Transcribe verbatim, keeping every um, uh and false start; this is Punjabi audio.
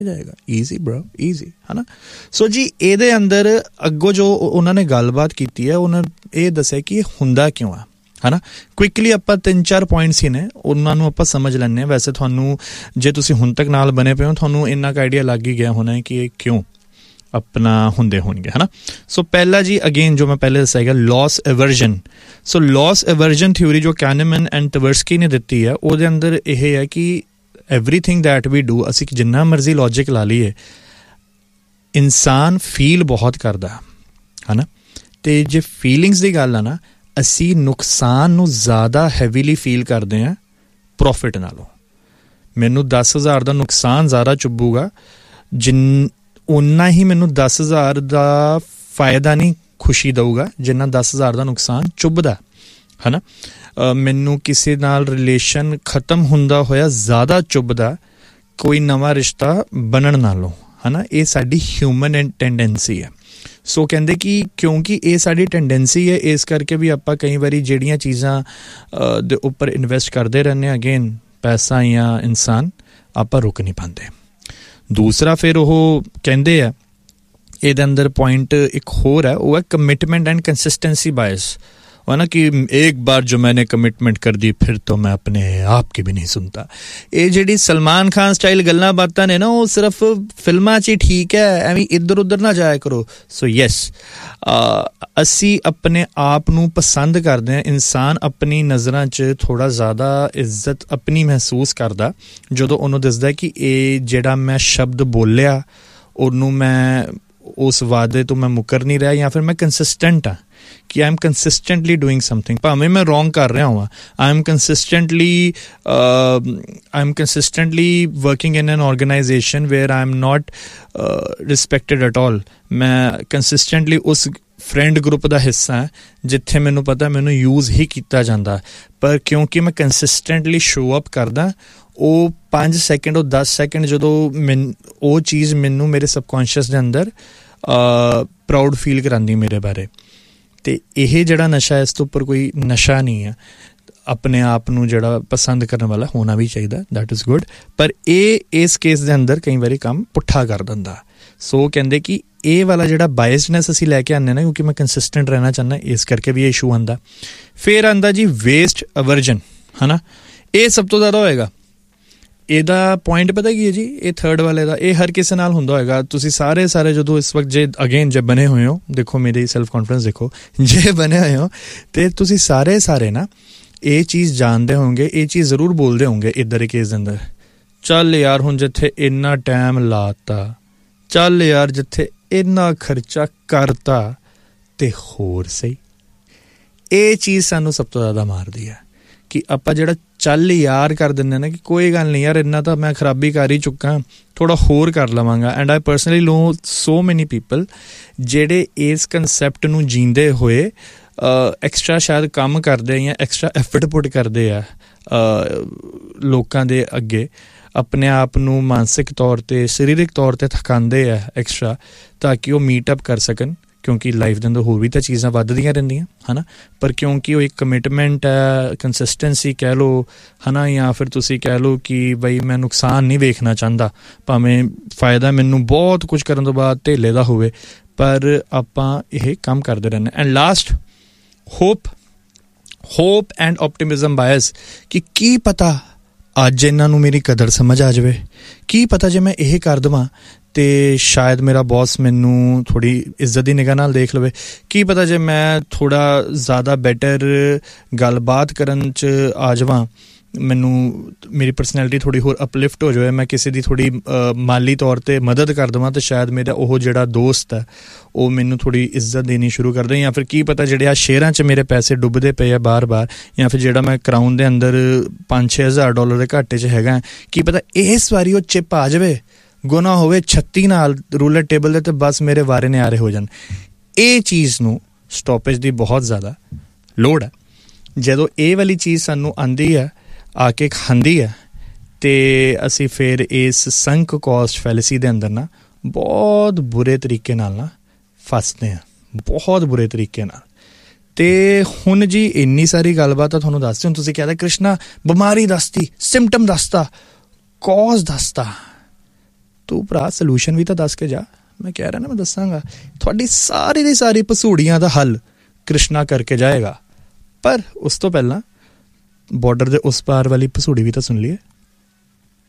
ਜਾਏਗਾ। ਈਜ਼ੀ ਬ੍ਰੋ, ਈਜ਼ੀ, ਹੈ ਨਾ। ਸੋ ਜੀ ਇਹਦੇ ਅੰਦਰ ਅੱਗੋਂ ਜੋ ਉਹਨਾਂ ਨੇ ਗੱਲਬਾਤ ਕੀਤੀ ਹੈ, ਉਹਨਾਂ ਇਹ ਦੱਸਿਆ ਕਿ ਇਹ ਹੁੰਦਾ ਕਿਉਂ ਆ, ਹੈ ਨਾ। ਕੁਇਕਲੀ ਆਪਾਂ ਤਿੰਨ ਚਾਰ ਪੁਆਇੰਟਸ ਹੀ ਨੇ, ਉਹਨਾਂ ਨੂੰ ਆਪਾਂ ਸਮਝ ਲੈਂਦੇ ਹਾਂ। ਵੈਸੇ ਤੁਹਾਨੂੰ ਜੇ ਤੁਸੀਂ ਹੁਣ ਤੱਕ ਨਾਲ ਬਣੇ ਪਏ ਹੋ, ਤੁਹਾਨੂੰ ਇੰਨਾ ਕੁ ਆਈਡੀਆ ਲੱਗ ਹੀ ਗਿਆ ਹੋਣਾ ਕਿ ਇਹ ਕਿਉਂ ਆਪਣਾ ਹੁੰਦੇ ਹੋਣਗੇ, ਹੈ ਨਾ। ਸੋ ਪਹਿਲਾ ਜੀ ਅਗੇਨ ਜੋ ਮੈਂ ਪਹਿਲੇ ਦੱਸਿਆ ਹੈਗਾ, ਲੋਸ ਐਵਰਜਨ। ਸੋ ਲੋਸ ਐਵਰਜਨ ਥਿਊਰੀ ਜੋ ਕੈਨੇਮਨ ਐਂਡ ਟਵਰਸਕੀ ਨੇ ਦਿੱਤੀ ਹੈ, ਉਹਦੇ ਅੰਦਰ ਇਹ ਹੈ ਕਿ ਐਵਰੀਥਿੰਗ ਦੈਟ ਵੀ ਡੂ, ਅਸੀਂ ਜਿੰਨਾ ਮਰਜ਼ੀ ਲੌਜਿਕ ਲਾ ਲਈਏ, ਇਨਸਾਨ ਫੀਲ ਬਹੁਤ ਕਰਦਾ, ਹੈ ਨਾ। ਅਤੇ ਜੇ ਫੀਲਿੰਗਸ ਦੀ ਗੱਲ ਆ ਨਾ, ਅਸੀਂ ਨੁਕਸਾਨ ਨੂੰ ਜ਼ਿਆਦਾ ਹੈਵੀਲੀ ਫੀਲ ਕਰਦੇ ਹਾਂ ਪ੍ਰੋਫਿਟ ਨਾਲੋਂ। ਮੈਨੂੰ ਦਸ ਹਜ਼ਾਰ ਦਾ ਨੁਕਸਾਨ ਜ਼ਿਆਦਾ ਚੁੱਭੂਗਾ, ਜਿੰਨ ਓਨਾ ਹੀ ਮੈਨੂੰ ਦਸ ਹਜ਼ਾਰ ਦਾ ਫਾਇਦਾ ਨਹੀਂ ਖੁਸ਼ੀ ਦਊਗਾ ਜਿੰਨਾ ਦਸ ਹਜ਼ਾਰ ਦਾ ਨੁਕਸਾਨ ਚੁੱਭਦਾ, ਹੈ ਨਾ। ਮੈਨੂੰ ਕਿਸੇ ਨਾਲ ਰਿਲੇਸ਼ਨ ਖ਼ਤਮ ਹੁੰਦਾ ਹੋਇਆ ਜ਼ਿਆਦਾ ਚੁੱਭਦਾ ਕੋਈ ਨਵਾਂ ਰਿਸ਼ਤਾ ਬਣਨ ਨਾਲੋਂ, ਹੈ ਨਾ। ਇਹ ਸਾਡੀ ਹਿਊਮਨ ਟੈਂਡੈਂਸੀ ਹੈ। ਸੋ ਕਹਿੰਦੇ ਕਿ ਕਿਉਂਕਿ ਇਹ ਸਾਡੀ ਟੈਂਡੈਂਸੀ ਹੈ, ਇਸ ਕਰਕੇ ਵੀ ਆਪਾਂ ਕਈ ਵਾਰੀ ਜਿਹੜੀਆਂ ਚੀਜ਼ਾਂ ਦੇ ਉੱਪਰ ਇਨਵੈਸਟ ਕਰਦੇ ਰਹਿੰਦੇ ਹਾਂ, ਅਗੇਨ ਪੈਸਾ ਜਾਂ ਇਨਸਾਨ, ਆਪਾਂ ਰੁਕ ਨਹੀਂ ਪਾਉਂਦੇ। ਦੂਸਰਾ ਫਿਰ ਉਹ ਕਹਿੰਦੇ ਆ ਇਹਦੇ ਅੰਦਰ ਪੁਆਇੰਟ ਇੱਕ ਹੋਰ ਹੈ, ਉਹ ਹੈ ਕਮਿਟਮੈਂਟ ਐਂਡ ਕੰਸਿਸਟੈਂसी बायस, है ना, कि एक बार जो मैंने कमिटमेंट कर दी फिर तो मैं अपने आप की भी नहीं सुनता। ये ਜਿਹੜੀ ਸਲਮਾਨ ਖਾਨ ਸਟਾਈਲ ਗੱਲਾਂ ਬਾਤਾਂ ਨੇ ਨਾ, ਉਹ ਸਿਰਫ ਫਿਲਮਾਂ 'ਚ ਹੀ ਠੀਕ ਹੈ, ਐਵੇਂ ਇੱਧਰ ਉੱਧਰ ਨਾ ਜਾਇਆ ਕਰੋ। ਸੋ ਯੈਸ, ਅਸੀਂ ਆਪਣੇ ਆਪ ਨੂੰ ਪਸੰਦ ਕਰਦੇ ਹਾਂ। ਇਨਸਾਨ ਆਪਣੀ ਨਜ਼ਰਾਂ 'ਚ ਥੋੜ੍ਹਾ ਜ਼ਿਆਦਾ ਇੱਜ਼ਤ ਆਪਣੀ ਮਹਿਸੂਸ ਕਰਦਾ ਜਦੋਂ ਉਹਨੂੰ ਦੱਸਦਾ ਕਿ ਇਹ ਜਿਹੜਾ ਮੈਂ ਸ਼ਬਦ ਬੋਲਿਆ ਉਹਨੂੰ ਮੈਂ ਉਸ ਵਾਅਦੇ ਤੋਂ ਮੈਂ ਮੁੱਕਰ ਨਹੀਂ ਰਿਹਾ, ਜਾਂ ਫਿਰ ਮੈਂ ਕੰਸਿਸਟੈਂਟ ਹਾਂ ਕਿ I am consistently doing something, ਭਾਵੇਂ ਮੈਂ ਰੋਂਗ ਕਰ ਰਿਹਾ ਹਾਂ। I am consistently I am consistently working in N organisation wear I am not respected at all. ਮੈਂ ਕੰਸਿਸਟੈਂਟਲੀ ਉਸ ਫਰੈਂਡ ਗਰੁੱਪ ਦਾ ਹਿੱਸਾ ਹੈ ਜਿੱਥੇ ਮੈਨੂੰ ਪਤਾ ਮੈਨੂੰ ਯੂਜ਼ ਹੀ ਕੀਤਾ ਜਾਂਦਾ, ਪਰ ਕਿਉਂਕਿ ਮੈਂ ਕੰਸਿਸਟੈਂਟਲੀ ਸ਼ੋ ਅਪ ਕਰਦਾ, ਉਹ ਪੰਜ ਸੈਕਿੰਡ ਉਹ ਦਸ ਸੈਕਿੰਡ ਜਦੋਂ ਮੈਨ ਉਹ ਚੀਜ਼ ਮੈਨੂੰ ਮੇਰੇ ਸਬਕੌਂਸ਼ੀਅਸ ਦੇ ਅੰਦਰ ਪ੍ਰਾਊਡ ਫੀਲ ਕਰਾਉਂਦੀ ਮੇਰੇ ਬਾਰੇ। ਅਤੇ ਇਹ ਜਿਹੜਾ ਨਸ਼ਾ, ਇਸ ਤੋਂ ਉੱਪਰ ਕੋਈ ਨਸ਼ਾ ਨਹੀਂ ਹੈ। ਆਪਣੇ ਆਪ ਨੂੰ ਜਿਹੜਾ ਪਸੰਦ ਕਰਨ ਵਾਲਾ ਹੋਣਾ ਵੀ ਚਾਹੀਦਾ, ਦੈਟ ਇਜ਼ ਗੁੱਡ, ਪਰ ਇਹ ਇਸ ਕੇਸ ਦੇ ਅੰਦਰ ਕਈ ਵਾਰੀ ਕੰਮ ਪੁੱਠਾ ਕਰ ਦਿੰਦਾ। ਸੋ ਕਹਿੰਦੇ ਕਿ ਇਹ ਵਾਲਾ ਜਿਹੜਾ ਬਾਇਸਡਨੈਸ ਅਸੀਂ ਲੈ ਕੇ ਆਉਂਦੇ ਨਾ, ਕਿਉਂਕਿ ਮੈਂ ਕੰਸਿਸਟੈਂਟ ਰਹਿਣਾ ਚਾਹੁੰਦਾ, ਇਸ ਕਰਕੇ ਵੀ ਇਹ ਇਸ਼ੂ ਆਉਂਦਾ। ਫਿਰ ਆਉਂਦਾ ਜੀ ਵੇਸਟ ਅਵਰਜਨ, ਹੈ ਨਾ। ਇਹ ਸਭ ਤੋਂ ਜ਼ਿਆਦਾ ਹੋਏਗਾ। ਇਹਦਾ ਪੁਆਇੰਟ ਪਤਾ ਕੀ ਹੈ ਜੀ, ਇਹ ਥਰਡ ਵਾਲੇ ਦਾ, ਇਹ ਹਰ ਕਿਸੇ ਨਾਲ ਹੁੰਦਾ ਹੋਏਗਾ। ਤੁਸੀਂ ਸਾਰੇ ਸਾਰੇ ਜਦੋਂ ਇਸ ਵਕਤ ਜੇ ਅਗੇਨ ਜੇ ਬਣੇ ਹੋਏ ਹੋ, ਦੇਖੋ ਮੇਰੀ ਸੈਲਫ ਕੌਨਫੀਡੈਂਸ ਦੇਖੋ, ਜੇ ਬਣੇ ਹੋਏ ਹੋ ਅਤੇ ਤੁਸੀਂ ਸਾਰੇ ਸਾਰੇ ਨਾ ਇਹ ਚੀਜ਼ ਜਾਣਦੇ ਹੋਣਗੇ, ਇਹ ਚੀਜ਼ ਜ਼ਰੂਰ ਬੋਲਦੇ ਹੋਣਗੇ ਇੱਧਰ ਕੇਸ ਦੇ ਅੰਦਰ, ਚੱਲ ਯਾਰ ਹੁਣ ਜਿੱਥੇ ਇੰਨਾ ਟਾਈਮ ਲਾਤਾ, ਚੱਲ ਯਾਰ ਜਿੱਥੇ ਇੰਨਾ ਖਰਚਾ ਕਰਤਾ ਅਤੇ ਹੋਰ ਸਹੀ। ਇਹ ਚੀਜ਼ ਸਾਨੂੰ ਸਭ ਤੋਂ ਜ਼ਿਆਦਾ ਮਾਰਦੀ ਹੈ ਕਿ ਆਪਾਂ ਜਿਹੜਾ ਚੱਲ ਯਾਰ ਕਰ ਦਿੰਦੇ ਨਾ, ਕਿ ਕੋਈ ਗੱਲ ਨਹੀਂ ਯਾਰ ਇੰਨਾ ਤਾਂ ਮੈਂ ਖਰਾਬੀ ਕਰ ਹੀ ਚੁੱਕਾ, ਥੋੜ੍ਹਾ ਹੋਰ ਕਰ ਲਵਾਂਗਾ। ਐਂਡ ਆਈ ਪਰਸਨਲੀ ਨੋ ਸੋ ਮੈਨੀ ਪੀਪਲ ਜਿਹੜੇ ਇਸ ਕੰਸੈਪਟ ਨੂੰ ਜੀਂਦੇ ਹੋਏ ਐਕਸਟਰਾ ਸ਼ਾਇਦ ਕੰਮ ਕਰਦੇ ਜਾਂ ਐਕਸਟਰਾ ਐਫਰਟ ਪੁੱਟ ਕਰਦੇ ਆ ਲੋਕਾਂ ਦੇ ਅੱਗੇ, ਆਪਣੇ ਆਪ ਨੂੰ ਮਾਨਸਿਕ ਤੌਰ 'ਤੇ ਸਰੀਰਕ ਤੌਰ 'ਤੇ ਥਕਾਉਂਦੇ ਆ ਐਕਸਟਰਾ, ਤਾਂ ਕਿ ਉਹ ਮੀਟ ਅਪ ਕਰ ਸਕਣ। ਕਿਉਂਕਿ ਲਾਈਫ ਦੇ ਅੰਦਰ ਹੋਰ ਵੀ ਤਾਂ ਚੀਜ਼ਾਂ ਵੱਧਦੀਆਂ ਰਹਿੰਦੀਆਂ, ਹੈ ਨਾ। ਪਰ ਕਿਉਂਕਿ ਉਹ ਇੱਕ ਕਮਿਟਮੈਂਟ ਹੈ, ਕੰਸਿਸਟੈਂਸੀ ਕਹਿ ਲਓ, ਹੈ ਨਾ, ਜਾਂ ਫਿਰ ਤੁਸੀਂ ਕਹਿ ਲਓ ਕਿ ਬਈ ਮੈਂ ਨੁਕਸਾਨ ਨਹੀਂ ਵੇਖਣਾ ਚਾਹੁੰਦਾ, ਭਾਵੇਂ ਫਾਇਦਾ ਮੈਨੂੰ ਬਹੁਤ ਕੁਝ ਕਰਨ ਤੋਂ ਬਾਅਦ ਧੇਲੇ ਦਾ ਹੋਵੇ, ਪਰ ਆਪਾਂ ਇਹ ਕੰਮ ਕਰਦੇ ਰਹਿੰਦੇ। And last, hop hop and ਆਪਟੀਮਿਜ਼ਮ ਬਾਇਸ, ਕਿ ਕੀ ਪਤਾ ਅੱਜ ਇਹਨਾਂ ਨੂੰ ਮੇਰੀ ਕਦਰ ਸਮਝ ਆ ਜਾਵੇ, ਕੀ ਪਤਾ ਜੇ ਮੈਂ ਇਹ ਕਰ ਦੇਵਾਂ ਅਤੇ ਸ਼ਾਇਦ ਮੇਰਾ ਬੌਸ ਮੈਨੂੰ ਥੋੜ੍ਹੀ ਇੱਜ਼ਤ ਦੀ ਨਿਗਾਹ ਨਾਲ ਦੇਖ ਲਵੇ, ਕੀ ਪਤਾ ਜੇ ਮੈਂ ਥੋੜ੍ਹਾ ਜ਼ਿਆਦਾ ਬੈਟਰ ਗੱਲਬਾਤ ਕਰਨ 'ਚ ਆ ਜਾਵਾਂ, ਮੈਨੂੰ ਮੇਰੀ ਪਰਸਨੈਲਿਟੀ ਥੋੜ੍ਹੀ ਹੋਰ ਅਪਲਿਫਟ ਹੋ ਜਾਵੇ, ਮੈਂ ਕਿਸੇ ਦੀ ਥੋੜ੍ਹੀ ਮਾਲੀ ਤੌਰ 'ਤੇ ਮਦਦ ਕਰ ਦੇਵਾਂ, ਤਾਂ ਸ਼ਾਇਦ ਮੇਰਾ ਉਹ ਜਿਹੜਾ ਦੋਸਤ ਹੈ ਉਹ ਮੈਨੂੰ ਥੋੜ੍ਹੀ ਇੱਜ਼ਤ ਦੇਣੀ ਸ਼ੁਰੂ ਕਰ ਦੇ। ਜਾਂ ਫਿਰ ਕੀ ਪਤਾ ਜਿਹੜੇ ਆ ਸ਼ੇਅਰਾਂ 'ਚ ਮੇਰੇ ਪੈਸੇ ਡੁੱਬਦੇ ਪਏ ਆ ਬਾਰ ਬਾਰ, ਜਾਂ ਫਿਰ ਜਿਹੜਾ ਮੈਂ ਕਰਾਊਨ ਦੇ ਅੰਦਰ ਪੰਜ ਛੇ ਹਜ਼ਾਰ ਡਾਲਰ ਦੇ ਘਾਟੇ 'ਚ ਹੈਗਾ, ਕੀ ਪਤਾ ਇਸ ਵਾਰੀ ਉਹ ਚਿੱਪ ਆ ਜਾਵੇ, ਗੁਣਾ ਹੋਵੇ ਛੱਤੀ ਨਾਲ ਰੂਲਰ ਟੇਬਲ ਦੇ, ਅਤੇ ਬਸ ਮੇਰੇ ਵਾਰੇ ਨਿਆਰੇ ਹੋ ਜਾਣ। ਇਹ ਚੀਜ਼ ਨੂੰ ਸਟੋਪੇਜ ਦੀ ਬਹੁਤ ਜ਼ਿਆਦਾ ਲੋੜ ਹੈ। ਜਦੋਂ ਇਹ ਵਾਲੀ ਚੀਜ਼ ਸਾਨੂੰ ਆਉਂਦੀ ਹੈ, ਆ ਕੇ ਖਾਂਦੀ ਹੈ, ਅਤੇ ਅਸੀਂ ਫਿਰ ਇਸ ਸੰਕ ਕੋਸਟ ਫੈਲੇਸੀ ਦੇ ਅੰਦਰ ਨਾ ਬਹੁਤ ਬੁਰੇ ਤਰੀਕੇ ਨਾਲ ਨਾ ਫਸਦੇ ਹਾਂ, ਬਹੁਤ ਬੁਰੇ ਤਰੀਕੇ ਨਾਲ। ਅਤੇ ਹੁਣ ਜੀ ਇੰਨੀ ਸਾਰੀ ਗੱਲਬਾਤ ਆ ਤੁਹਾਨੂੰ ਦੱਸਦੀ। ਹੁਣ ਤੁਸੀਂ ਕਹਿੰਦੇ ਕ੍ਰਿਸ਼ਨਾ ਬਿਮਾਰੀ ਦੱਸਤੀ, ਸਿੰਪਟਮ ਦੱਸਤਾ, ਕੌਜ਼ ਦੱਸਤਾ, ਤੂੰ ਭਰਾ ਸੋਲੂਸ਼ਨ ਵੀ ਤਾਂ ਦੱਸ ਕੇ ਜਾ। ਮੈਂ ਕਹਿ ਰਿਹਾ ਨਾ, ਮੈਂ ਦੱਸਾਂਗਾ ਤੁਹਾਡੀ ਸਾਰੀ ਦੀ ਸਾਰੀ ਭਸੂੜੀਆਂ ਦਾ ਹੱਲ ਕ੍ਰਿਸ਼ਨਾ ਕਰਕੇ ਜਾਏਗਾ। ਪਰ ਉਸ ਤੋਂ ਪਹਿਲਾਂ ਬਾਰਡਰ ਦੇ ਉਸ ਪਾਰ ਵਾਲੀ ਭਸੂੜੀ ਵੀ ਤਾਂ ਸੁਣ ਲਈਏ।